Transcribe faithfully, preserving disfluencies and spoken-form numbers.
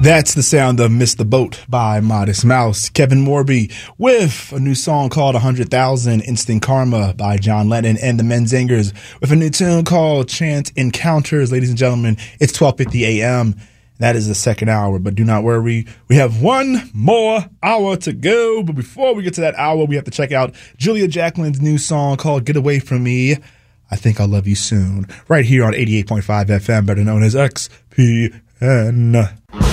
That's the sound of Miss the Boat by Modest Mouse. Kevin Morby with a new song called one hundred thousand, Instant Karma by John Lennon, and the Menzingers with a new tune called Chant Encounters. Ladies and gentlemen, it's twelve fifty a.m. That is the second hour, but do not worry. We have one more hour to go. But before we get to that hour, we have to check out Julia Jacqueline's new song called Get Away From Me. I Think I'll Love You Soon, right here on eighty-eight point five F M, better known as X P N.